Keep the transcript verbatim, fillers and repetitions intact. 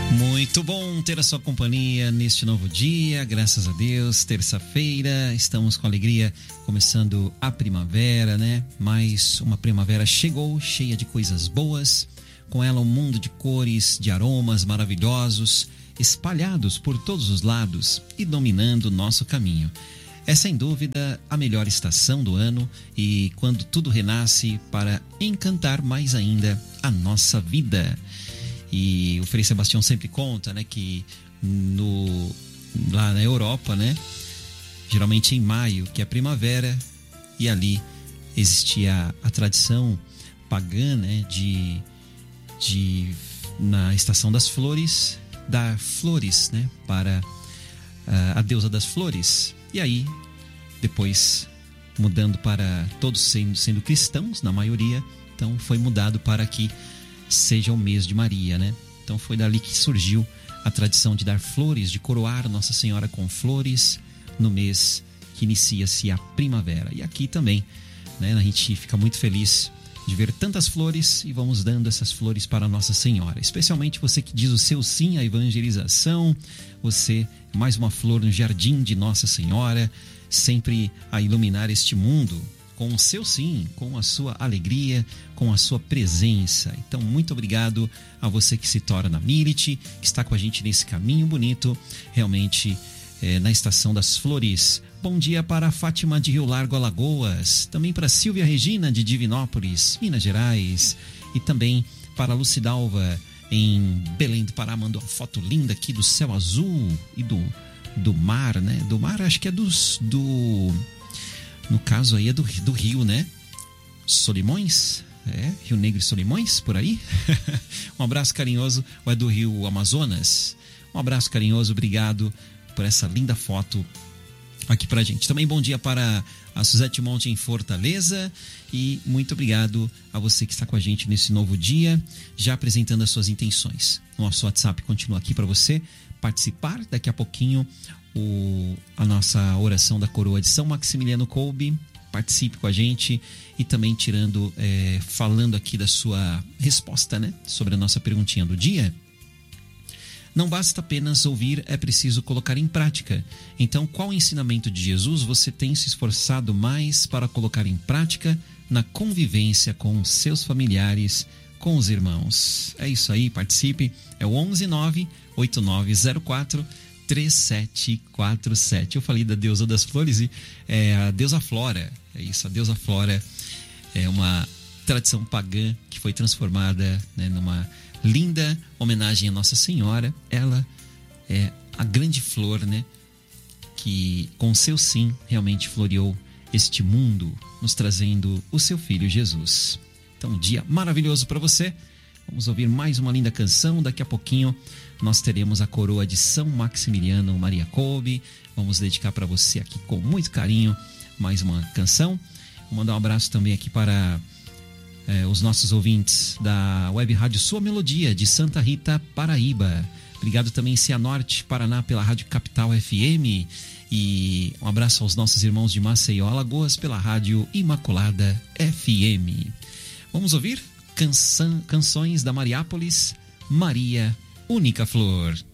Muito bom ter a sua companhia neste novo dia, graças a Deus, terça-feira, estamos com alegria começando a primavera, né? Mais uma primavera chegou, cheia de coisas boas, com ela um mundo de cores, de aromas maravilhosos, espalhados por todos os lados e dominando o nosso caminho. É sem dúvida a melhor estação do ano e quando tudo renasce para encantar mais ainda a nossa vida. E o Frei Sebastião sempre conta, né, que no, lá na Europa, né, geralmente em maio, que é primavera, e ali existia a, a tradição pagã, né, de, de, na estação das flores, dar flores, né, para a, a deusa das flores. E aí, depois, mudando para todos sendo, sendo cristãos, na maioria, então foi mudado para que seja o mês de Maria, né? Então foi dali que surgiu a tradição de dar flores, de coroar Nossa Senhora com flores no mês que inicia-se a primavera. E aqui também, né, a gente fica muito feliz de ver tantas flores e vamos dando essas flores para Nossa Senhora. Especialmente você que diz o seu sim à evangelização, você, mais uma flor no jardim de Nossa Senhora, sempre a iluminar este mundo com o seu sim, com a sua alegria, com a sua presença. Então, muito obrigado a você que se torna Milite, que está com a gente nesse caminho bonito, realmente é, na Estação das Flores. Bom dia para a Fátima de Rio Largo, Alagoas, também para Silvia Regina de Divinópolis, Minas Gerais, e também para a Lucidalva em Belém do Pará, mandou uma foto linda aqui do céu azul e do, do mar, né? Do mar, acho que é dos... do No caso aí é do, do rio, né? Solimões? É, Rio Negro e Solimões, por aí? Um abraço carinhoso. Ou é do rio Amazonas? Um abraço carinhoso, obrigado por essa linda foto aqui pra gente. Também bom dia para a Suzete Monte em Fortaleza e muito obrigado a você que está com a gente nesse novo dia, já apresentando as suas intenções. Nosso WhatsApp continua aqui para você participar. Daqui a pouquinho O, a nossa oração da coroa de São Maximiliano Kolbe, participe com a gente e também tirando, é, falando aqui da sua resposta, né, sobre a nossa perguntinha do dia. Não basta apenas ouvir, é preciso colocar em prática. Então, qual ensinamento de Jesus você tem se esforçado mais para colocar em prática na convivência com seus familiares, com os irmãos? É isso aí, participe. É o onze nove oito nove zero quatro três sete quatro sete. Eu falei da deusa das flores e é a deusa Flora. É isso, a deusa Flora é uma tradição pagã que foi transformada, né, numa linda homenagem à Nossa Senhora. Ela é a grande flor, né, que com seu sim realmente floreou este mundo, nos trazendo o seu filho Jesus. Então, um dia maravilhoso para você. Vamos ouvir mais uma linda canção. Daqui a pouquinho nós teremos a coroa de São Maximiliano Maria Kolbe. Vamos dedicar para você aqui com muito carinho mais uma canção. Vou mandar um abraço também aqui para é, os nossos ouvintes da Web Rádio Sua Melodia, de Santa Rita, Paraíba. Obrigado também Cianorte, Paraná, pela Rádio Capital F M. E um abraço aos nossos irmãos de Maceió, Alagoas, pela Rádio Imaculada F M. Vamos ouvir Canção, Canções da Mariápolis, Maria Única Flor.